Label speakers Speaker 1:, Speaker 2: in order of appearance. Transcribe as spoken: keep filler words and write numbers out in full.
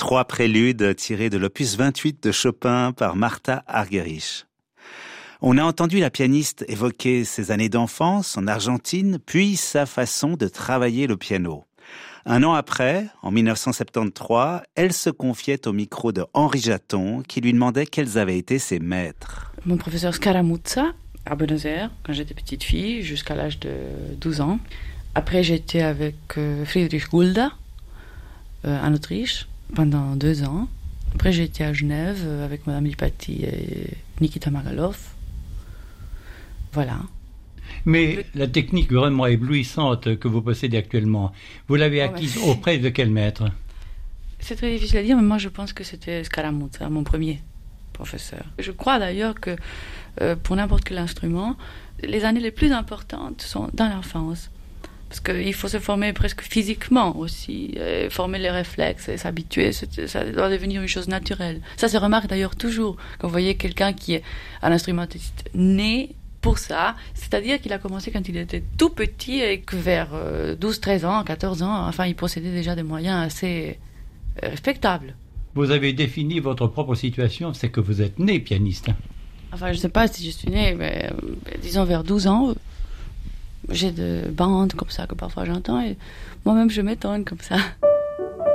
Speaker 1: trois préludes tirés de l'opus vingt-huit de Chopin par Martha Argerich. On a entendu la pianiste évoquer ses années d'enfance en Argentine, puis sa façon de travailler le piano. Un an après, en dix-neuf cent soixante-treize, elle se confiait au micro de Henri Jaton, qui lui demandait quels avaient été ses maîtres.
Speaker 2: Mon professeur Scaramuzza, à Buenos Aires, quand j'étais petite fille, jusqu'à l'âge de douze ans. Après, j'étais avec euh, Friedrich Gulda, euh, en Autriche, pendant deux ans. Après, j'ai été à Genève euh, avec Madame Lipati et Nikita Magalov. Voilà.
Speaker 3: Mais la technique vraiment éblouissante que vous possédez actuellement, vous l'avez acquise oh, mais... auprès de quel maître?
Speaker 2: C'est très difficile à dire, mais moi je pense que c'était Scaramuzza, mon premier professeur. Je crois d'ailleurs que euh, pour n'importe quel instrument, les années les plus importantes sont dans l'enfance. Parce qu'il faut se former presque physiquement aussi, et former les réflexes et s'habituer, ça doit devenir une chose naturelle. Ça se remarque d'ailleurs toujours quand vous voyez quelqu'un qui est un instrumentiste né pour ça, c'est-à-dire qu'il a commencé quand il était tout petit et que vers douze, treize ans, quatorze ans, enfin il possédait déjà des moyens assez respectables.
Speaker 3: Vous avez défini votre propre situation, c'est que vous êtes né pianiste.
Speaker 2: Enfin je ne sais pas si je suis né, mais disons vers douze ans, j'ai des bandes comme ça que parfois j'entends et moi-même je m'étonne comme ça.